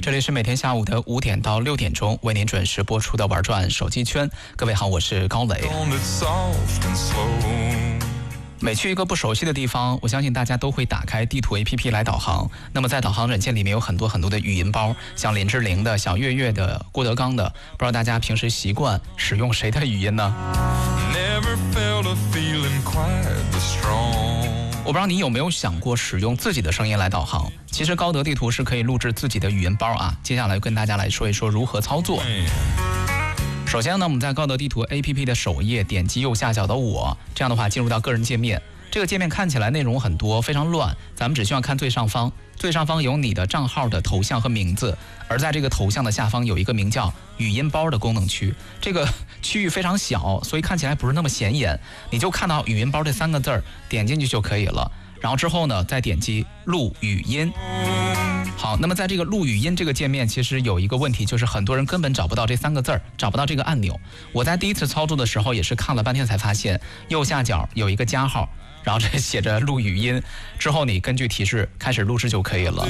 这里是每天下午的5点到6点钟为您准时播出的玩转手机圈。各位好，我是高磊。每去一个不熟悉的地方，我相信大家都会打开地图 APP 来导航。那么在导航软件里面有很多的语音包，像林志玲的、小岳岳的、郭德纲的，不知道大家平时习惯使用谁的语音呢？我不知道你有没有想过使用自己的声音来导航。其实高德地图是可以录制自己的语音包啊。接下来跟大家来说一说如何操作。首先呢，我们在高德地图 APP 的首页点击右下角的我，这样的话进入到个人界面。这个界面看起来内容很多，非常乱，咱们只需要看最上方，最上方有你的账号的头像和名字，而在这个头像的下方有一个名叫语音包的功能区，这个区域非常小，所以看起来不是那么显眼，你就看到语音包这3个字，点进去就可以了。然后之后呢，再点击录语音。好，那么在这个录语音这个界面，其实有一个问题，就是很多人根本找不到这3个字，找不到这个按钮。我在第一次操作的时候也是看了半天才发现，右下角有一个加号，然后这写着录语音，之后你根据提示开始录制就可以了。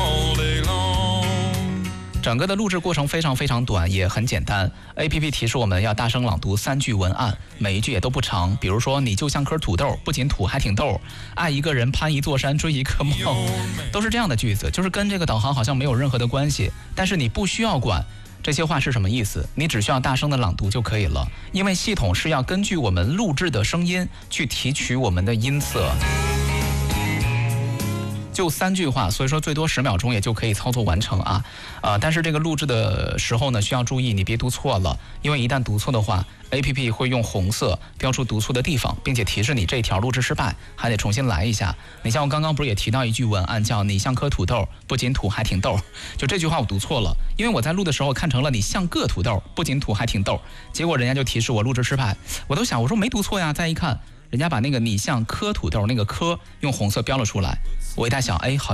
整个的录制过程非常短，也很简单。APP 提示我们要大声朗读3句文案，每一句也都不长。比如说，你就像颗土豆，不仅土还挺逗，爱一个人，攀一座山，追一个梦，都是这样的句子，就是跟这个导航好像没有任何的关系。但是你不需要管这些话是什么意思，你只需要大声的朗读就可以了，因为系统是要根据我们录制的声音去提取我们的音色。就3句话，所以说最多10秒钟也就可以操作完成啊。但是这个录制的时候呢，需要注意你别读错了，因为一旦读错的话 ，APP 会用红色标出读错的地方，并且提示你这条录制失败，还得重新来一下。你像我刚刚不是也提到一句文案叫你像颗土豆，不仅土还挺逗，就这句话我读错了，因为我在录的时候看成了你像个土豆，不仅土还挺逗，结果人家就提示我录制失败，我都想我说没读错呀，再一看。人家把那个你像颗土豆那个颗用红色标了出来，我一旦想，好